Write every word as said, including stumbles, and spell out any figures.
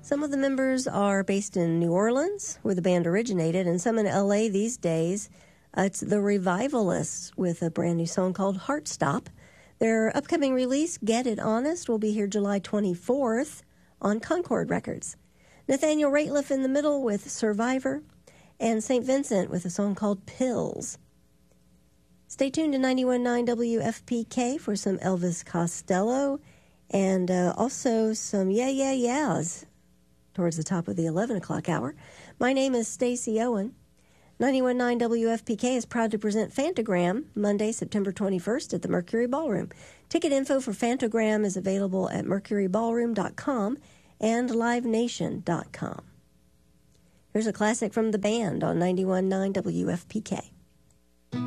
Some of the members are based in New Orleans, where the band originated, and some in L A these days. Uh, it's the Revivalists with a brand new song called Heartstop. Their upcoming release, Get It Honest, will be here July twenty-fourth on Concord Records. Nathaniel Rateliff in the middle with Survivor, and Saint Vincent with a song called Pills. Stay tuned to ninety-one point nine W F P K for some Elvis Costello and uh, also some Yeah Yeah Yeahs towards the top of the eleven o'clock hour. My name is Stacey Owen. ninety-one point nine W F P K is proud to present Fantagram Monday, September twenty-first at the Mercury Ballroom. Ticket info for Fantagram is available at mercury ballroom dot com and live nation dot com. Here's a classic from the band on ninety-one point nine W F P K.